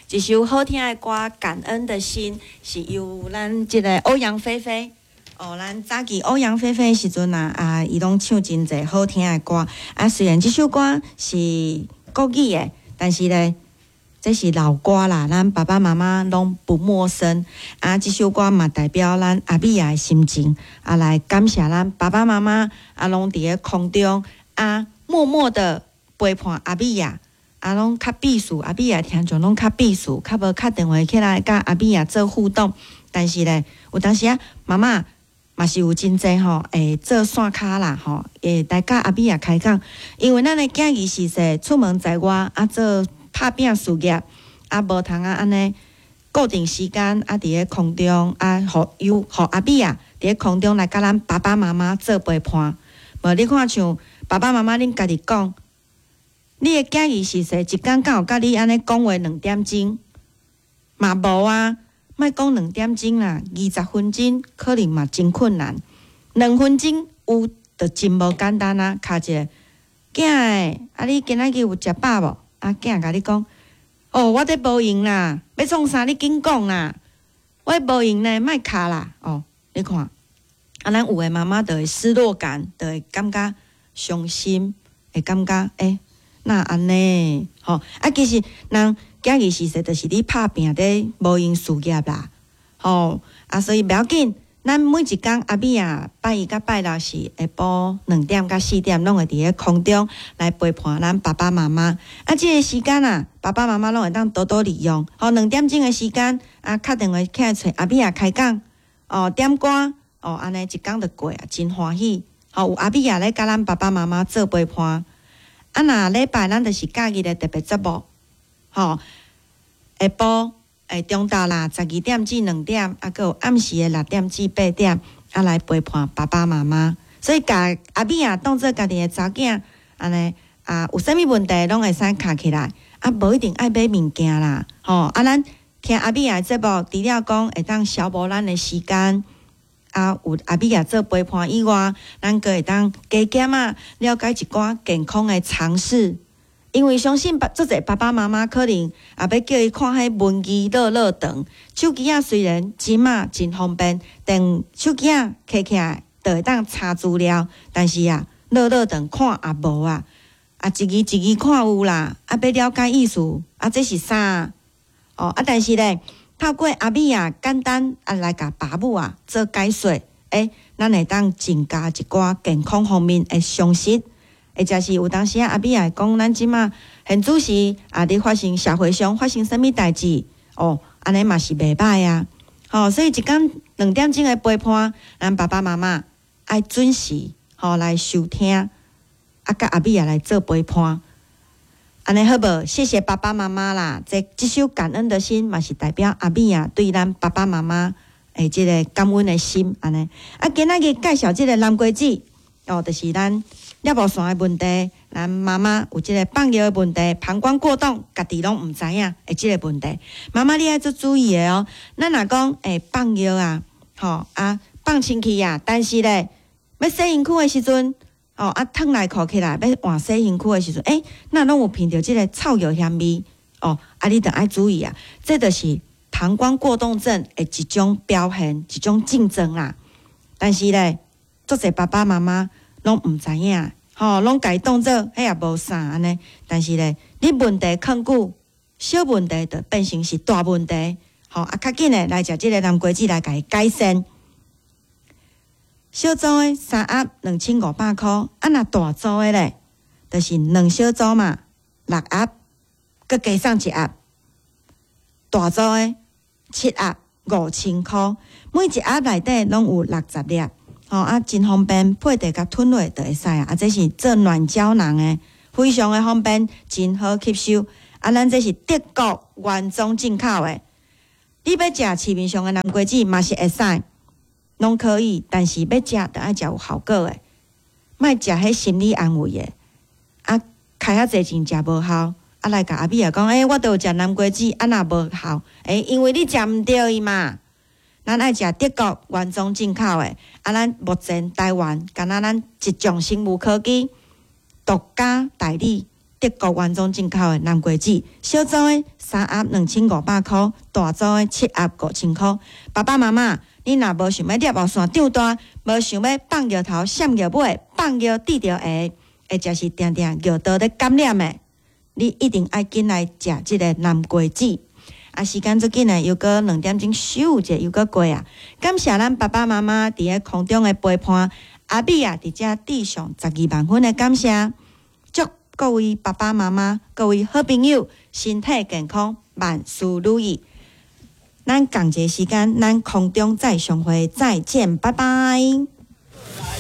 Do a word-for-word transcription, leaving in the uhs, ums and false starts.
一首好听的歌《感恩的心》是由咱即个欧阳菲菲。哦，咱早期欧阳菲菲时阵啊，啊，伊拢唱真侪好听的歌。啊，虽然即首歌是国语的，但是咧，这是老歌啦，咱爸爸妈妈拢不陌生。啊，即首歌嘛代表咱阿米亚的心情，啊，来感谢咱爸爸妈妈，啊，拢伫咧空中，啊，默默的陪伴阿米亚。啊，拢较避暑，阿米亚听众拢较避暑，较无敲电话起来甲阿米亚做互动。但是咧，有当时啊，妈妈嘛是有真济吼，会做线卡啦吼，会来甲阿米亚开讲。因为咱的囝儿是说出门在外啊，做拍拼事业，啊无通啊安尼固定时间啊，伫咧空中啊，互有互阿米亚伫咧空中来甲咱爸爸妈妈做陪伴。无你看像爸爸妈妈恁家己讲。你的囝儿是说一工敢有甲你安尼讲话两点钟？嘛无啊，莫讲两点钟啦，二十分钟可能嘛真困难。两分钟有就真无简单啊！卡一个囝诶，啊你今仔日有食饱无？啊囝甲你讲，哦我伫无闲啦，要创啥你紧讲啦，我无闲呢，莫卡啦。哦，你看，啊咱有诶妈妈就会失落感，就会感觉伤心，会感觉诶。欸那安尼，吼啊，其实人囝儿是说，就是你拍拼伫无用事业啦，吼啊，所以不要紧。咱每一工阿米啊，拜一甲拜六是下晡两点到四点，拢会伫咧空中来陪伴咱爸爸妈妈。啊，即、這个时间啊，爸爸妈妈拢会当多多利用。吼，两点钟的时间啊，敲电话起来找阿米啊开讲，哦，点歌，哦，安尼一工就过啊，真欢喜。吼，有阿米啊咧甲咱爸爸妈妈做陪伴。啊，若礼拜咱就是假日的特别节目，吼，下晡诶中昼啦，十二点至两点，啊，佮有暗时的六点至八点，啊来陪伴爸爸妈妈。所以，甲阿米啊当做家己的查囝，安尼啊，有啥物问题拢会使卡起来，啊，无一定爱买物件啦，吼，啊，咱听阿米啊节目，除了讲会当消磨咱的时间。啊，有阿米亚做陪伴以外，咱阁会当加减啊，了解一寡健康的常识。因为相信爸，做者爸爸妈妈可能也要叫伊看迄文具乐乐等手机啊，虽然即马真方便，但手机啊摕起来就会当查资料，但是啊，乐乐等看也无啊，啊一字一字看有啦，啊要了解意思，啊这是啥？哦啊，但是咧。透过阿米啊，简单啊来甲爸母啊做解说，诶、欸，咱会当增加一寡健康方面的常识，或者是有当时啊阿米啊讲，咱即马现主时啊伫发生社会上发生啥物代志，哦，安尼嘛是袂歹啊。吼、哦，所以一工两点钟的陪伴，咱爸爸妈妈爱准时吼、哦、来收听，啊甲阿米啊来做陪伴。安尼好无？谢谢爸爸妈妈啦！这这首感恩的心嘛是代表阿米啊对咱爸爸妈妈诶即个感恩的心安尼。啊，今仔日介绍即个南瓜子哦，就是咱尿布线的问题，咱妈妈有即个放尿的问题，膀胱过动，家己拢毋知影诶即个问题。妈妈你爱做注意的哦。咱若讲诶放尿啊，吼啊放清气啊，但是咧要洗身躯的时阵。哦，啊，脱内裤起来要换洗身躯的时阵，诶、欸，那拢有闻到即个臭油香味，哦，啊，你着爱注意啊，这就是膀胱过动症的一种表现，一种症状啦。但是咧，足侪爸爸妈妈拢毋知影，吼、哦，拢家当做迄也无啥安尼。但是咧，你问题藏久，小问题就变成是大问题，吼、哦，啊，较紧诶来食即个南瓜子来甲伊改善。小组的三盒两千五百块，啊，若大组的咧，就是两小组嘛，六盒，佮加上一盒。大组的七盒五千块，每一盒内底拢有六十粒，吼、哦、啊，真方便，配茶甲吞落就会使啊。啊，这是做软胶囊的，非常的方便，真好吸收。啊，咱这是德国原装进口的，你要食市面上的南瓜子嘛是会使。拢可以，但是要食就爱食有效果诶，莫食迄心理安慰诶。啊，开遐济钱食无效，啊来甲阿米啊讲，诶、欸，我都有食南瓜子，啊若无效，诶、欸，因为你食毋着伊嘛。咱爱食德国原装进口诶，啊，咱目前台湾，敢若咱一种生物科技独家代理德国原装进口的南瓜子，小组的三盒两千五百块，大组的七盒五千块。爸爸妈妈，你若无想要摄后线长大，无想要放摇头、闪摇尾、放摇滴着下，或者是定定摇刀咧感染的，你一定爱紧来食即个南瓜子。啊，时间足紧诶，又过两点钟，咻者又过过啊！感谢咱爸爸妈妈伫咧空中诶陪伴，阿美啊，伫遮致上十二万分诶感谢。祝各位爸爸妈妈、各位好朋友身体健康，万事如意。咱共一个时间，咱空中再相会，再见，拜拜。